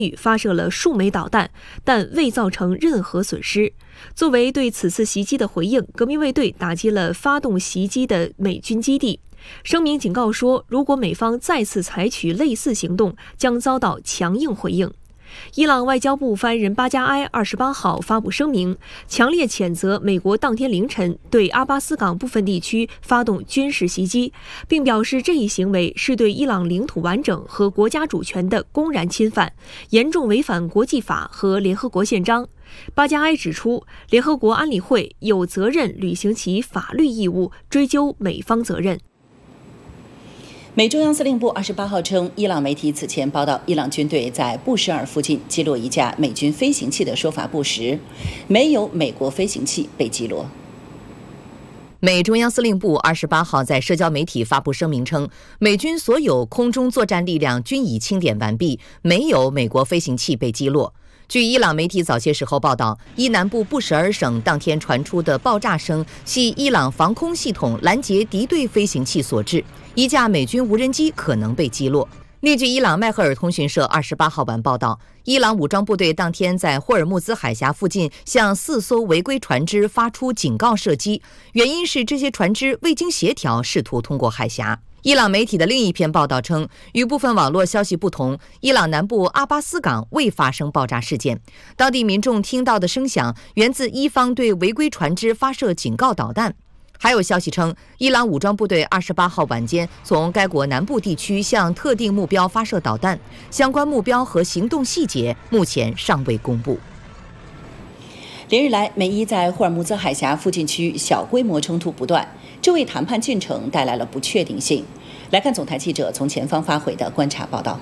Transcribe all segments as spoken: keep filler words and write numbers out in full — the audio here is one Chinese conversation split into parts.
发射了数枚导弹，但未造成任何损失。作为对此次袭击的回应，革命卫队打击了发动袭击的美军基地。声明警告说，如果美方再次采取类似行动，将遭到强硬回应。伊朗外交部发言人巴加埃二十八号发布声明，强烈谴责美国当天凌晨对阿巴斯港部分地区发动军事袭击，并表示这一行为是对伊朗领土完整和国家主权的公然侵犯，严重违反国际法和联合国宪章。巴加埃指出，联合国安理会有责任履行其法律义务，追究美方责任。 美中央司令部二十八号称，伊朗媒体此前报道伊朗军队在布什尔附近击落一架美军飞行器的说法不实，没有美国飞行器被击落。 美中央司令部二十八号在社交媒体发布声明称，美军所有空中作战力量均已清点完毕，没有美国飞行器被击落。据伊朗媒体早些时候报道，伊南部布什尔省当天传出的爆炸声系伊朗防空系统拦截敌对飞行器所致，一架美军无人机可能被击落。另据伊朗迈赫尔通讯社二十八号晚报道，伊朗武装部队当天在霍尔木兹海峡附近向四艘违规船只发出警告射击，原因是这些船只未经协调试图通过海峡。伊朗媒体的另一篇报道称，与部分网络消息不同，伊朗南部阿巴斯港未发生爆炸事件，当地民众听到的声响源自伊方对违规船只发射警告导弹。还有消息称，伊朗武装部队二十八号晚间从该国南部地区向特定目标发射导弹，相关目标和行动细节目前尚未公布。 连日来，美伊在霍尔木兹海峡附近区域小规模冲突不断，这为谈判进程带来了不确定性。来看总台记者从前方发回的观察报道。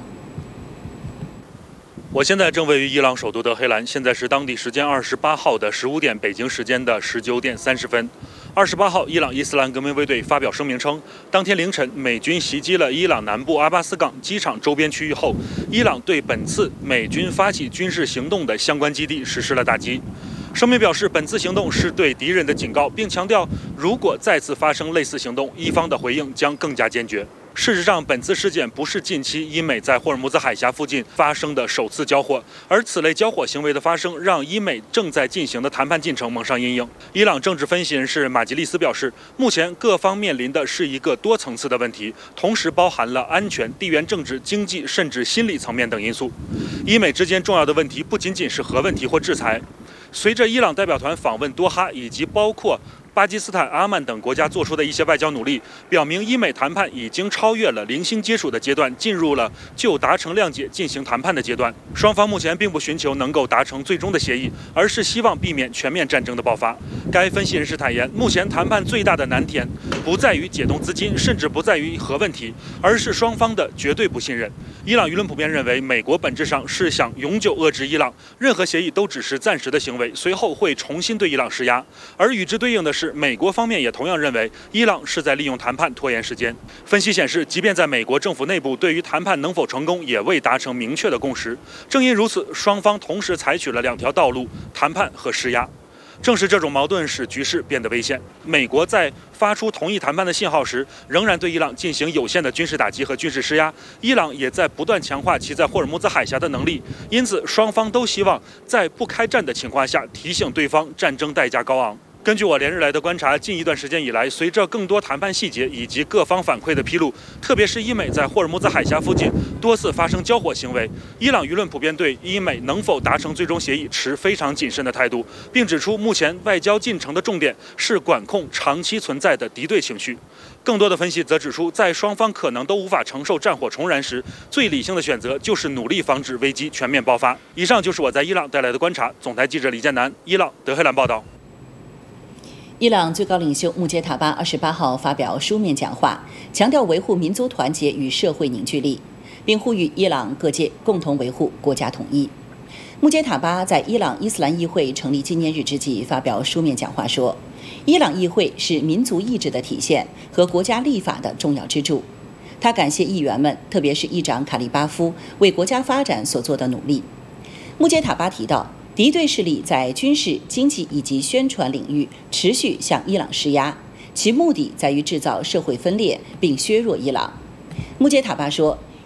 我现在正位于伊朗首都德黑兰，现在是当地时间二十八号的十五点，北京时间的十九点三十分。二十八号，伊朗伊斯兰革命卫队发表声明称，当天凌晨美军袭击了伊朗南部阿巴斯港机场周边区域后，伊朗对本次美军发起军事行动的相关基地实施了打击。声明表示，本次行动是对敌人的警告，并强调，如果再次发生类似行动，伊方的回应将更加坚决。事实上，本次事件不是近期伊美在霍尔木兹海峡附近发生的首次交火，而此类交火行为的发生，让伊美正在进行的谈判进程蒙上阴影。伊朗政治分析人士马吉利斯表示，目前各方面临的是一个多层次的问题，同时包含了安全、地缘政治、经济甚至心理层面等因素。伊美之间重要的问题不仅仅是核问题或制裁。随着伊朗代表团访问多哈，以及包括巴基斯坦、阿曼等国家做出的一些外交努力，表明伊美谈判已经超越了零星接触的阶段，进入了就达成谅解进行谈判的阶段。双方目前并不寻求能够达成最终的协议，而是希望避免全面战争的爆发。该分析人士坦言，目前谈判最大的难点不在于解冻资金，甚至不在于核问题，而是双方的绝对不信任。伊朗舆论普遍认为，美国本质上是想永久遏制伊朗，任何协议都只是暂时的行为，随后会重新对伊朗施压。而与之对应的是，美国方面也同样认为，伊朗是在利用谈判拖延时间。分析显示，即便在美国政府内部，对于谈判能否成功也未达成明确的共识。正因如此，双方同时采取了两条道路：谈判和施压。正是这种矛盾使局势变得危险。美国在发出同意谈判的信号时，仍然对伊朗进行有限的军事打击和军事施压。伊朗也在不断强化其在霍尔木兹海峡的能力，因此双方都希望在不开战的情况下提醒对方战争代价高昂。根据我连日来的观察，近一段时间以来，随着更多谈判细节以及各方反馈的披露，特别是伊美在霍尔木兹海峡附近多次发生交火行为，伊朗舆论普遍对伊美能否达成最终协议持非常谨慎的态度，并指出目前外交进程的重点是管控长期存在的敌对情绪。更多的分析则指出，在双方可能都无法承受战火重燃时，最理性的选择就是努力防止危机全面爆发。以上就是我在伊朗带来的观察。总台记者李建南，伊朗德黑兰报道。 伊朗最高领袖穆杰塔巴二十八号发表书面讲话，强调维护民族团结与社会凝聚力，并呼吁伊朗各界共同维护国家统一。穆杰塔巴在伊朗伊斯兰议会成立纪念日之际发表书面讲话说，伊朗议会是民族意志的体现和国家立法的重要支柱。他感谢议员们，特别是议长卡利巴夫为国家发展所做的努力。穆杰塔巴提到，敌对势力在军事、经济以及宣传领域持续向伊朗施压，其目的在于制造社会分裂并削弱伊朗。穆杰塔巴说，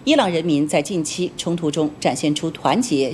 伊朗人民在近期冲突中展现出团结、